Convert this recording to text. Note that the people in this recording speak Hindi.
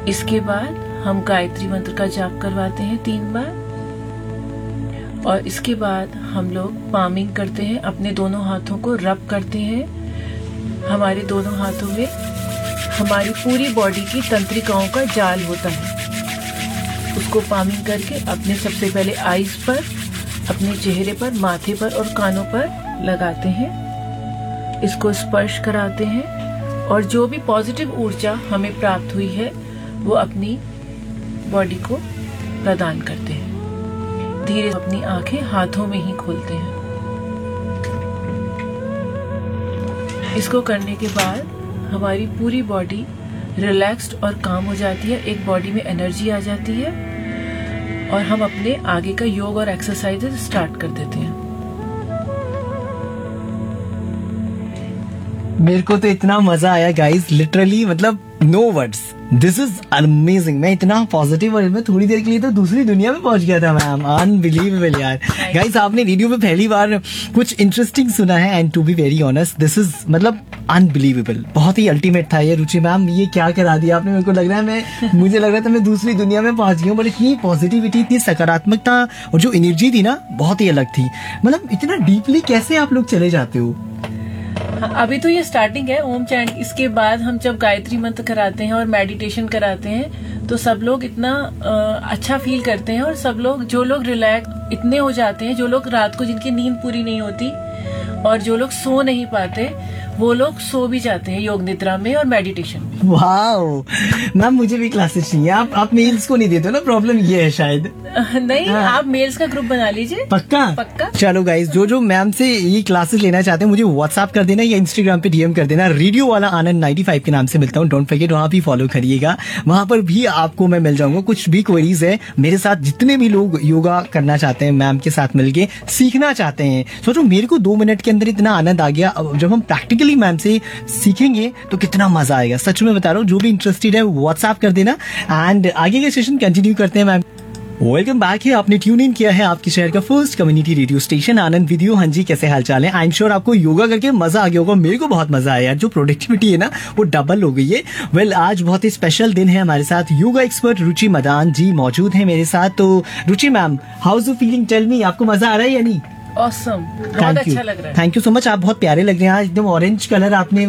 इसके बाद हम गायत्री मंत्र का जाप करवाते हैं 3 बार, और इसके बाद हम लोग पामिंग करते हैं, अपने दोनों हाथों को रब करते हैं। हमारे दोनों हाथों में हमारी पूरी बॉडी की तंत्रिकाओं का जाल होता है। उसको पामिंग करके अपने सबसे पहले आईज पर, अपने चेहरे पर, माथे पर और कानों पर लगाते हैं। इसको स्पर्श कराते हैं और जो भी पॉजिटिव ऊर्जा हमें प्राप्त हुई है वो अपनी बॉडी को प्रदान करते हैं। धीरे अपनी आंखें हाथों में ही खोलते हैं। इसको करने के बाद हमारी पूरी बॉडी रिलैक्स्ड और काम हो जाती है, एक बॉडी में एनर्जी आ जाती है और हम अपने आगे का योग और एक्सरसाइजेस स्टार्ट कर देते हैं। मेरे को तो इतना मजा आया गाइस, लिटरली मतलब no words, this is amazing. मैं इतना पॉजिटिव और मैं थोड़ी देर के लिए तो दूसरी दुनिया में पहुंच गया था मैम, अनबिलीवेबल यार। गाइस आपने रेडियो में पहली बार कुछ इंटरेस्टिंग सुना है and to be very honest this is मतलब अनबिलीवेबल, बहुत ही अल्टीमेट था ये। रुचि मैम ये क्या करा दिया आपने, मेरे को लग रहा है मुझे लग रहा था मैं दूसरी दुनिया में पहुंच गया हूँ। बट इतनी पॉजिटिविटी, इतनी सकारात्मकता और जो एनर्जी थी ना बहुत ही अलग थी। मतलब इतना डीपली कैसे आप लोग चले जाते हो? अभी तो ये स्टार्टिंग है ओम चैंट। इसके बाद हम जब गायत्री मंत्र कराते हैं और मेडिटेशन कराते हैं तो सब लोग इतना अच्छा फील करते हैं, और सब लोग जो लोग रिलैक्स इतने हो जाते हैं, जो लोग रात को जिनकी नींद पूरी नहीं होती और जो लोग सो नहीं पाते वो लोग सो भी जाते हैं योग निद्रा में और मेडिटेशन में। वाओ मैम मुझे भी क्लासेस चाहिए। आप मेल्स को नहीं देते हो ना, प्रॉब्लम ये है शायद। नहीं आप मेल्स का ग्रुप बना लीजिए। पक्का। चलो गाइस जो मैम से ये क्लासेस लेना चाहते हैं मुझे व्हाट्सएप कर देना या इंस्टाग्राम पे डीएम कर देना। रेडियो वाला आनंद 95 के नाम से मिलता हूँ, डोंट फॉरगेट वहाँ भी फॉलो करिएगा, वहाँ पर भी आपको मैं मिल जाऊंगा। कुछ भी क्वेरीज है मेरे साथ, जितने भी लोग योगा करना चाहते हैं मैम के साथ मिलके सीखना चाहते हैं, सोचो मेरे को 2 मिनट के अंदर इतना आनंद आ गया। जब हम प्रैक्टिकली मैम से सीखेंगे तो कितना मजा आएगा, सच में बता रहा हूँ। जो भी इंटरेस्टेड है व्हाट्सएप कर देना एंड आगे का सेशन कंटिन्यू करते हैं मैम। वेलकम बैक है, आपने ट्यून इन किया है आपके शहर का first community radio station Anand with you. हाँ जी कैसे हालचाल है? आई एम श्योर आपको योगा करके मजा आ गया होगा। मेरे को बहुत मजा आया यार, जो प्रोडक्टिविटी है ना वो डबल हो गई है। वेल आज बहुत ही स्पेशल दिन है, हमारे साथ योगा एक्सपर्ट रुचि मदान जी मौजूद है मेरे साथ। तो रुचि ma'am how is you feeling, tell me, आपको मजा आ रहा है या नहीं? ऑसम, बहुत अच्छा लग रहा है। थैंक यू सो मच, आप बहुत प्यारे लग रहे हैं आज, एकदम ऑरेंज कलर आपने